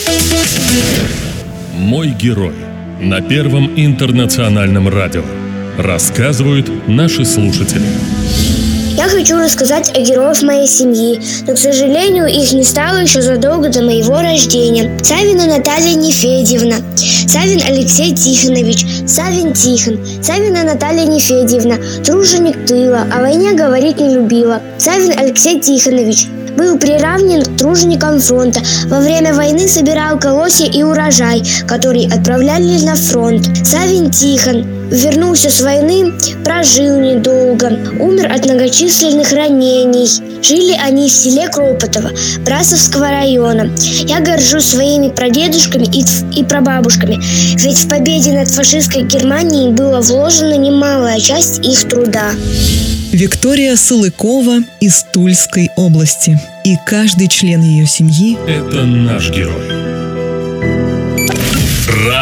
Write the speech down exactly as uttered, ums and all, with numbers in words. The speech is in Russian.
Мой герой на Первом интернациональном радио. Рассказывают наши слушатели. Я хочу рассказать о героях моей семьи, но, к сожалению, их не стало еще задолго до моего рождения. Савина Наталья Нефедьевна, Савин Алексей Тихонович, Савин Тихон, Савина Наталья Нефедьевна, труженик тыла, о войне говорить не любила. Савин Алексей Тихонович был приравнен к труженикам фронта. Во время войны собирал колосья и урожай, который отправляли на фронт. Савин Тихон вернулся с войны, прожил недолго, умер от многочисленных ранений. Жили они в селе Кропотово Брасовского района. Я горжусь своими прадедушками и, и прабабушками, ведь в победе над фашистской Германией была вложена немалая часть их труда. Виктория Сылыкова из Тульской области. И каждый член ее семьи – это наш герой.